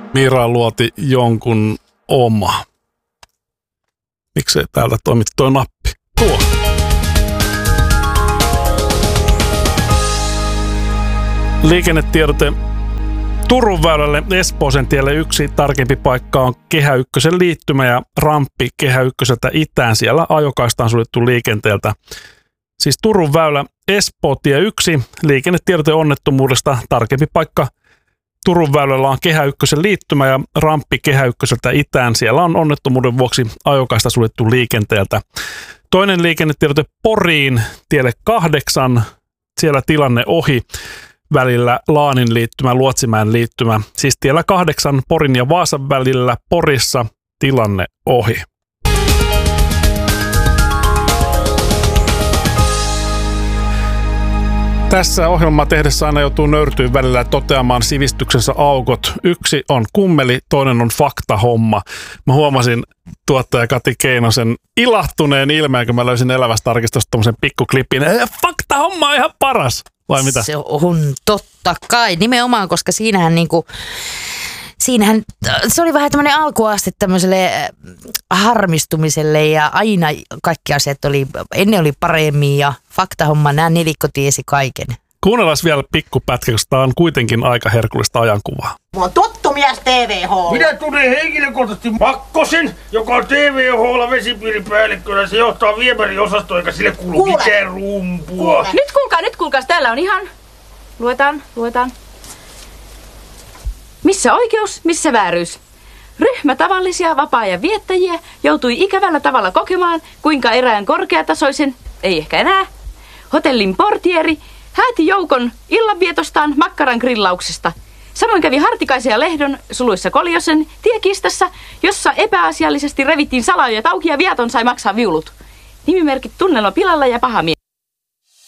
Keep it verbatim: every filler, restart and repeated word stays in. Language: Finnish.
Mira luoti jonkun oma. Miksei täältä toimi toi nappi? Tuo. Liikennetiedote Turun väylälle Espooseen tielle yksi tarkempi paikka on Kehä Ykkösen liittymä ja ramppi Kehä Ykköseltä itään. Siellä ajokaista on suljettu liikenteeltä. Siis Turun väylä Espoo tie yksi, liikennetiedote onnettomuudesta tarkempi paikka. Turun väylällä on Kehä Ykkösen liittymä ja ramppi Kehä Ykköseltä itään. Siellä on onnettomuuden vuoksi ajokaista suljettu liikenteeltä. Toinen liikennetiedote Poriin tielle kahdeksan, siellä tilanne ohi. Välillä Laanin liittymä, Luotsimäen liittymä. Siis tiellä kahdeksan Porin ja Vaasan välillä Porissa tilanne ohi. Tässä ohjelmaa tehdessä aina joutuu nöyrtyyn välillä toteamaan sivistyksensä aukot. Yksi on kummeli, toinen on faktahomma. Mä huomasin tuottaja Kati Keinosen ilahtuneen ilmeen, kun mä löysin Elävästä arkistosta tommosen pikkuklipin. Faktahomma on ihan paras! Vai mitä? Se on totta kai, nimenomaan, koska siinähän niinku, siinähän, se oli vähän tämmöinen alkuaste tämmöiselle harmistumiselle ja aina kaikki asiat oli, ennen oli paremmin ja faktahomma, nämä nelikko tiesi kaiken. Kuunnellaan vielä pikkupätkä, koska tämä on kuitenkin aika herkullista ajankuvaa. Mä oon tottumies T V H. Minä tunnen henkilökohtaisesti Makkosen, joka on T V H:lla vesipiiripäällikkönä. Se johtaa viemäriosastoa, eikä sille kuulu Kuule. mitään rumpua. Kuule. Nyt kuulkaa, nyt kuulkaa. Täällä on ihan... Luetaan, luetaan. Missä oikeus, missä vääryys? Ryhmä tavallisia vapaa-ajan viettäjiä joutui ikävällä tavalla kokemaan, kuinka erään korkeatasoisen, ei ehkä enää, hotellin portieri hääti joukon illanvietostaan makkaran grillauksesta. Samoin kävi Hartikaisen ja Lehdon suluissa Koljosen tiekistassa, jossa epäasiallisesti revittiin salaojat auki ja viaton sai maksaa viulut. Nimimerkit Tunnelma pilalla ja paha mies.